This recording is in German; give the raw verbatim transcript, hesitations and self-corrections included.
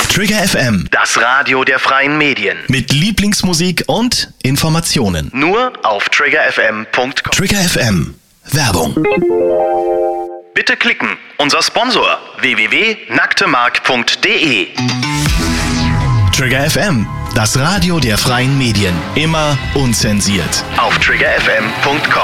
Trigger F M, Das Radio der freien Medien. mit Lieblingsmusik und Informationen. Nur auf trigger f m punkt com. Trigger F M, Werbung. Bitte klicken. Unser Sponsor w w w punkt nacktemark punkt d e. Trigger F M, das Radio der freien Medien. Immer unzensiert. Auf trigger f m punkt com.